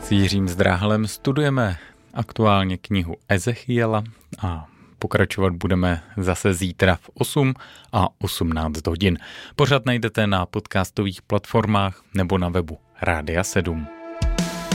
S Jiřím Zdráhalem studujeme aktuálně knihu Ezechiela a pokračovat budeme zase zítra v 8 a 18 hodin. Pořad najdete na podcastových platformách nebo na webu Rádia 7.